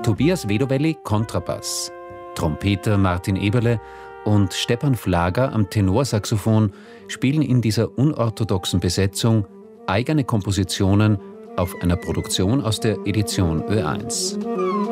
Tobias Vedovelli Kontrabass, Trompeter Martin Eberle und Stephan Flager am Tenorsaxophon spielen in dieser unorthodoxen Besetzung eigene Kompositionen auf einer Produktion aus der Edition Ö1.